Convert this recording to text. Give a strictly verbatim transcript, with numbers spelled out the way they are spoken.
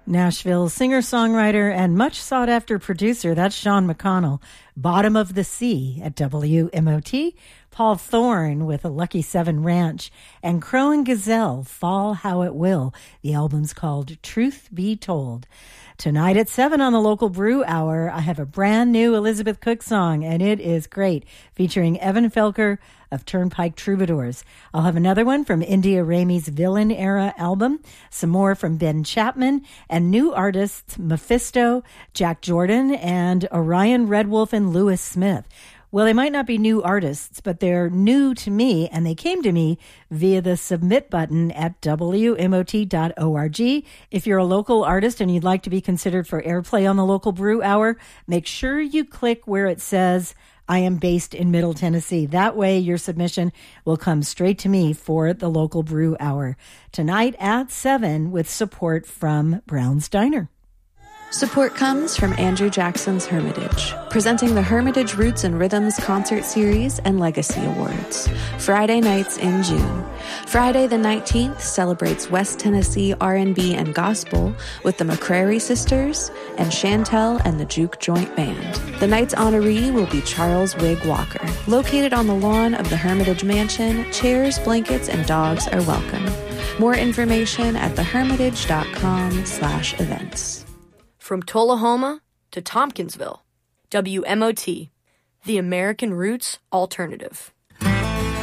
Nashville singer-songwriter and much sought-after producer, that's Sean McConnell. Bottom of the Sea at W M O T. Paul Thorne with a Lucky Seven Ranch. And Crow and Gazelle, Fall How It Will. The album's called Truth Be Told. Tonight at seven on the Local Brew Hour, I have a brand new Elizabeth Cook song, and it is great, featuring Evan Felker of Turnpike Troubadours. I'll have another one from India Ramey's Villain Era album, some more from Ben Chapman, and new artists Mephisto, Jack Jordan, and Orion Red Wolf and Lewis Smith. Well, they might not be new artists, but they're new to me, and they came to me via the submit button at W M O T dot org. If you're a local artist and you'd like to be considered for airplay on the Local Brew Hour, make sure you click where it says, I am based in Middle Tennessee. That way your submission will come straight to me for the Local Brew Hour. Tonight at seven with support from Brown's Diner. Support comes from Andrew Jackson's Hermitage, presenting the Hermitage Roots and Rhythms Concert Series and Legacy Awards, Friday nights in June. Friday the nineteenth celebrates West Tennessee R and B and gospel with the McCrary Sisters and Chantel and the Juke Joint Band. The night's honoree will be Charles Wig Walker. Located on the lawn of the Hermitage Mansion, chairs, blankets, and dogs are welcome. More information at thehermitage.com slash events. From Tullahoma to Tompkinsville, W M O T, the American Roots Alternative.